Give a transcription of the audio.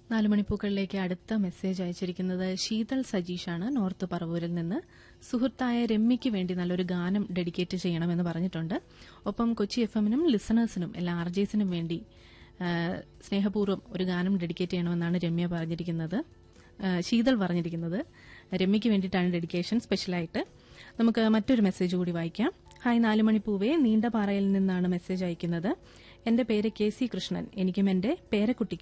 നാലുമണിപ്പൂക്കളിലേക്ക് അടുത്ത മെസ്സേജ് അയച്ചിരിക്കുന്നത് ശീതൾ സജീഷാണ്, നോർത്ത് പറവൂരിൽ നിന്ന്. സുഹൃത്തായ രമ്യയ്ക്ക് വേണ്ടി നല്ലൊരു ഗാനം ഡെഡിക്കേറ്റ് ചെയ്യണമെന്ന് പറഞ്ഞിട്ടുണ്ട്. ഒപ്പം കൊച്ചി FM-നും ലിസണേഴ്സിനും എല്ലാ RJസിനും വേണ്ടി സ്നേഹപൂർവ്വം ഒരു ഗാനം ഡെഡിക്കേറ്റ് ചെയ്യണമെന്നാണ് രമ്യ പറഞ്ഞിരിക്കുന്നത്. ശീതൾ പറഞ്ഞിരിക്കുന്നത് രമ്യയ്ക്ക് വേണ്ടിയിട്ടാണ് ഡെഡിക്കേഷൻ സ്പെഷ്യലായിട്ട്. നമുക്ക് മറ്റൊരു മെസ്സേജ് കൂടി വായിക്കാം. ഹായ് നാലുമണിപ്പൂവേ, നീണ്ടപാറയിൽ നിന്നാണ് മെസ്സേജ് അയക്കുന്നത്. എന്റെ പേര് KC കൃഷ്ണൻ. എനിക്കും എന്റെ പേരക്കുട്ടിക്കും